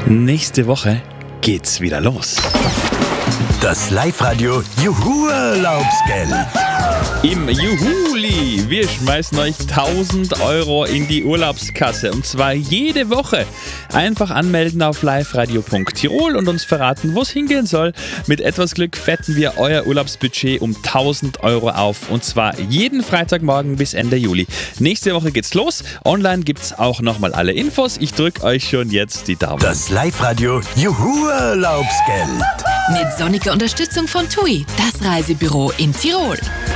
Nächste Woche geht's wieder los. Das Live-Radio Juhu-Urlaubsgeld. Im Juhuli, wir schmeißen euch 1.000 Euro in die Urlaubskasse und zwar jede Woche. Einfach anmelden auf liveradio.tirol und uns verraten, wo es hingehen soll. Mit etwas Glück fetten wir euer Urlaubsbudget um 1.000 Euro auf und zwar jeden Freitagmorgen bis Ende Juli. Nächste Woche geht's los. Online gibt's auch nochmal alle Infos. Ich drücke euch schon jetzt die Daumen. Das Live-Radio Juhu-Urlaubsgeld. Mit sonniger Unterstützung von TUI, das Reisebüro in Tirol.